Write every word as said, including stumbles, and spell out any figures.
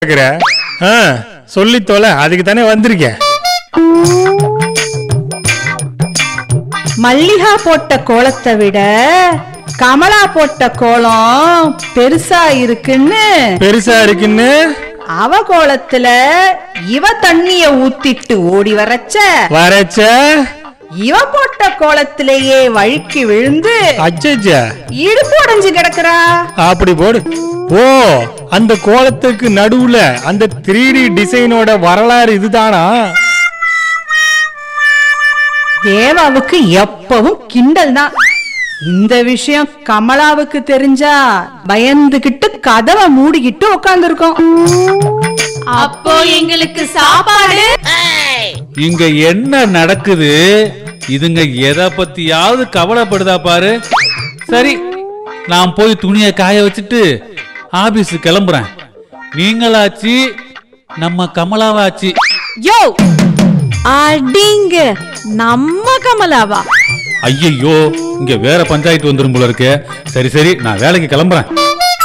சொல்லி தோல அதுக்கு தானே வந்திருக்கேன். மல்லிகா போட்ட கோலத்தை விட கமலா போட்ட கோலம் பெருசா இருக்குன்னு பெருசா இருக்குன்னு அவ கோலத்துல இவ தண்ணிய ஊத்திட்டு ஓடி வரச்ச வரச்ச இவ போட்ட கோலத்திலேயே வழுக்கி விழுந்து அச்சச்சா இடுப்பு உடைஞ்சு கிடக்குறா. அப்படி போடு. ஓ, அந்த கோலத்துக்கு நடுவுல அந்த த்ரீ டி டிசைனோட வரலாறு இதுதானா? தேவாவுக்கு எப்பவும் கிண்டல் தான். இந்த விஷயம் கமலாவுக்கு தெரிஞ்சா பயந்துகிட்டு கதவை மூடிக்கிட்டு உட்கார்ந்து இருக்கோம். அப்போ எங்களுக்கு சாப்பாடு இங்க என்ன நடக்குது? இதுங்க எதை பத்தியாவது கவலைப்படுதா பாரு. சரி, நான் போய் துணியை காய வச்சுட்டு ஆபீஸ் கிளம்புறேன். நீங்களாச்சு நம்ம கமலாவாச்சு. யோ அடிங்க, நம்ம கமலாவா? ஐயோ, இங்க வேற பஞ்சாயத்து வந்துரும் போல இருக்கு. சரி சரி, நான் வேலைக்கு கிளம்புறேன்.